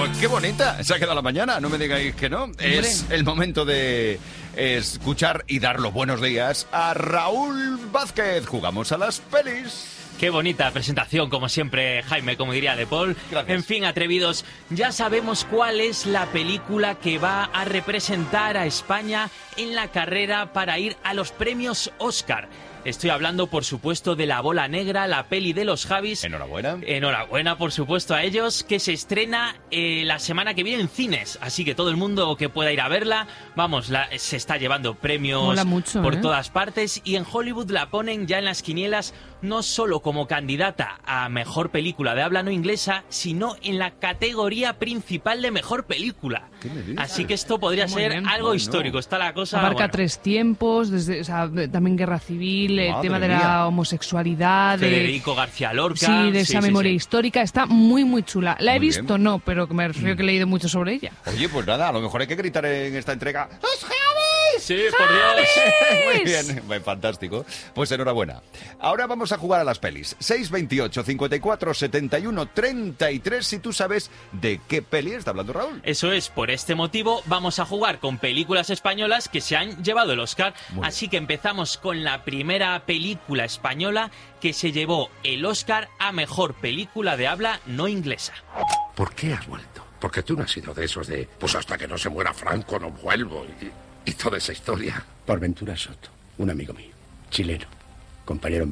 Pues qué bonita, se ha quedado la mañana, no me digáis que no. Hombre. Es el momento de escuchar y dar los buenos días a Raúl Vázquez. Jugamos a las pelis. Qué bonita presentación, como siempre, Jaime, como diría De Paul. Gracias. En fin, atrevidos, ya sabemos cuál es la película que va a representar a España en la carrera para ir a los premios Oscar. Estoy hablando, por supuesto, de La Bola Negra, la peli de los Javis. Enhorabuena. Enhorabuena, por supuesto, a ellos, que se estrena la semana que viene en cines. Así que todo el mundo que pueda ir a verla, vamos, se está llevando premios Mola mucho, por ¿eh? todas partes. Y en Hollywood la ponen ya en las quinielas, no solo como candidata a mejor película de habla no inglesa, sino en la categoría principal de mejor película. ¿Qué me dices? Así que esto podría Muy ser bien. algo Bueno. histórico. Está la cosa... Abarca bueno. 3 tiempos, desde, o sea, también guerra civil, el Madre tema de mía. la homosexualidad, Federico García Lorca. sí, de esa memoria sí. histórica. Está muy, muy chula. La he Muy visto, bien. no, pero que me refiero que he leído mucho sobre ella. Oye, pues nada, a lo mejor hay que gritar en esta entrega. ¡Los Javis! Sí, por Dios. Muy bien, fantástico. Pues enhorabuena. Ahora vamos a jugar a las pelis. 628 54 71 33 si tú sabes de qué peli está hablando Raúl. Eso es, por este motivo vamos a jugar con películas españolas que se han llevado el Oscar. Muy bien. Así que empezamos con la primera película española que se llevó el Oscar a mejor película de habla no inglesa. ¿Por qué has vuelto? Porque tú no has sido de esos de, pues hasta que no se muera Franco no vuelvo y toda esa historia. Por Ventura Soto, un amigo mío, chileno, compañero